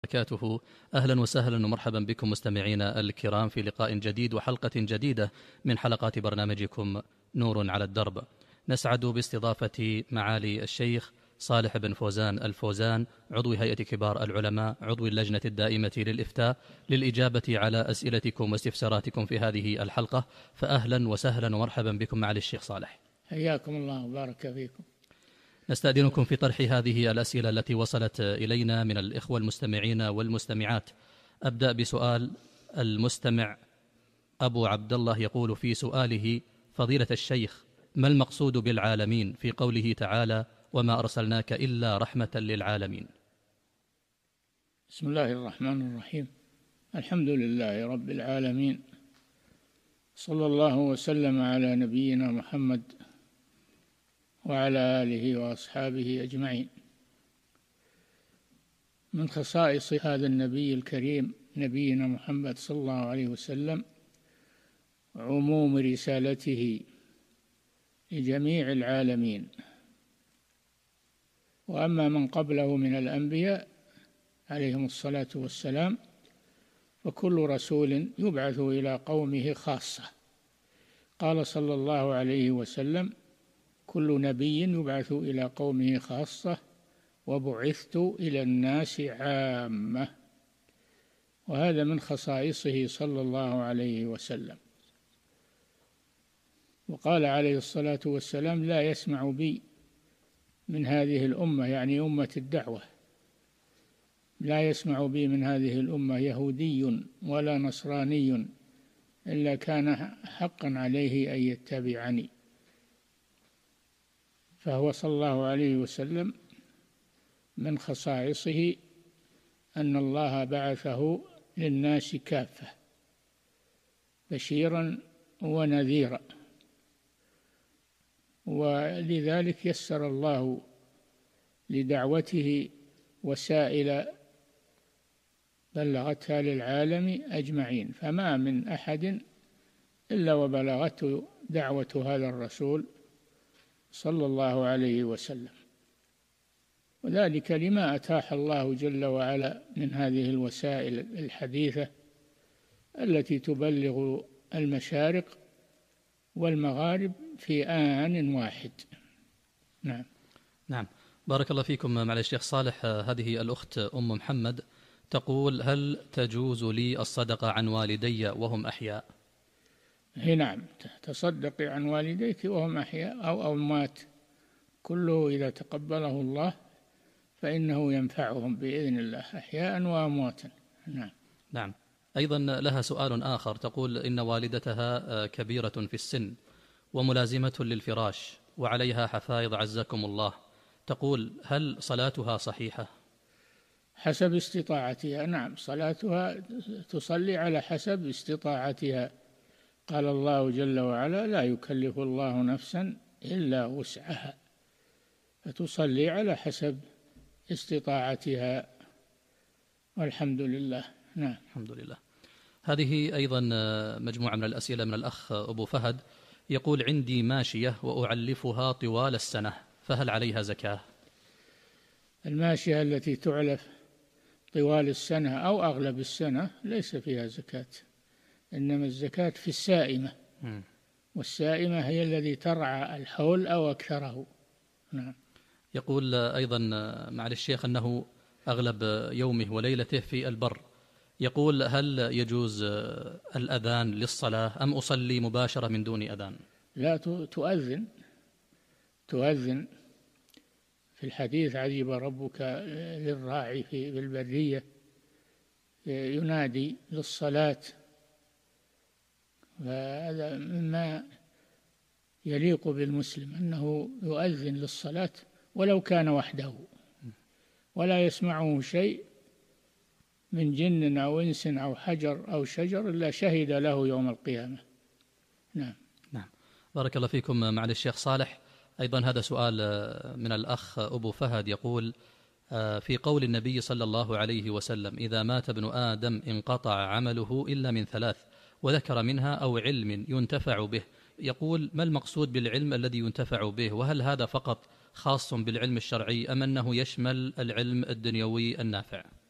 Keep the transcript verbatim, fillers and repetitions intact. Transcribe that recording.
وبركاته. أهلا وسهلا ومرحبا بكم مستمعينا الكرام في لقاء جديد وحلقة جديدة من حلقات برنامجكم نور على الدرب. نسعد باستضافة معالي الشيخ صالح بن فوزان الفوزان، عضو هيئة كبار العلماء، عضو اللجنة الدائمة للإفتاء، للإجابة على أسئلتكم واستفساراتكم في هذه الحلقة. فأهلا وسهلا ومرحبا بكم معالي الشيخ صالح. حياكم الله وبارك فيكم. نستأذنكم في طرح هذه الأسئلة التي وصلت إلينا من الإخوة المستمعين والمستمعات. أبدأ بسؤال المستمع أبو عبد الله، يقول في سؤاله: فضيلة الشيخ، ما المقصود بالعالمين في قوله تعالى: وما أرسلناك إلا رحمة للعالمين؟ بسم الله الرحمن الرحيم. الحمد لله رب العالمين، صلى الله وسلم على نبينا محمد وعلى آله وأصحابه أجمعين. من خصائص هذا النبي الكريم نبينا محمد صلى الله عليه وسلم عموم رسالته لجميع العالمين. وأما من قبله من الأنبياء عليهم الصلاة والسلام فكل رسول يبعث إلى قومه خاصة. قال صلى الله عليه وسلم: كل نبي يبعث إلى قومه خاصة وبعثت إلى الناس عامة. وهذا من خصائصه صلى الله عليه وسلم. وقال عليه الصلاة والسلام: لا يسمع بي من هذه الأمة، يعني أمة الدعوة، لا يسمع بي من هذه الأمة يهودي ولا نصراني إلا كان حقا عليه أن يتبعني. فهو صلى الله عليه وسلم من خصائصه أن الله بعثه للناس كافة بشيرا ونذيرا، ولذلك يسر الله لدعوته وسائل بلغتها للعالم أجمعين، فما من أحد إلا وبلغته دعوة هذا الرسول صلى الله عليه وسلم. وذلك لما أتاح الله جل وعلا من هذه الوسائل الحديثة التي تبلغ المشارق والمغارب في آن واحد. نعم. نعم، بارك الله فيكم معالي الشيخ صالح. هذه الأخت أم محمد تقول: هل تجوز لي الصدقة عن والدي وهم أحياء؟ هي نعم، تصدقي عن والديك وهم أحياء أو أموات، كله إذا تقبله الله فإنه ينفعهم بإذن الله أحياء وأمواتا. نعم. نعم. أيضا لها سؤال آخر، تقول: إن والدتها كبيرة في السن وملازمة للفراش وعليها حفايض عزكم الله، تقول: هل صلاتها صحيحة؟ حسب استطاعتها. نعم، صلاتها تصلي على حسب استطاعتها. قال الله جل وعلا: لا يكلف الله نفسا إلا وسعها، فتصلي على حسب استطاعتها، والحمد لله. نعم. الحمد لله. هذه أيضا مجموعة من الأسئلة من الأخ أبو فهد، يقول: عندي ماشية وأعلفها طوال السنة، فهل عليها زكاة؟ الماشية التي تعلف طوال السنة أو أغلب السنة ليس فيها زكاة، إنما الزكاة في السائمة، والسائمة هي الذي ترعى الحول أو أكثره. نعم. يقول أيضا معالي الشيخ أنه أغلب يومه وليلته في البر، يقول: هل يجوز الأذان للصلاة أم أصلي مباشرة من دون أذان؟ لا، تؤذن تؤذن في الحديث: عجب ربك للراعي في البرية ينادي للصلاة. فهذا مما يليق بالمسلم أنه يؤذن للصلاة ولو كان وحده، ولا يسمعه شيء من جن أو إنس أو حجر أو شجر إلا شهد له يوم القيامة. نعم. نعم، بارك الله فيكم معالي الشيخ صالح. أيضا هذا سؤال من الأخ أبو فهد، يقول: في قول النبي صلى الله عليه وسلم: إذا مات ابن آدم انقطع عمله إلا من ثلاث، وذكر منها أو علم ينتفع به، يقول: ما المقصود بالعلم الذي ينتفع به؟ وهل هذا فقط خاص بالعلم الشرعي أم أنه يشمل العلم الدنيوي النافع؟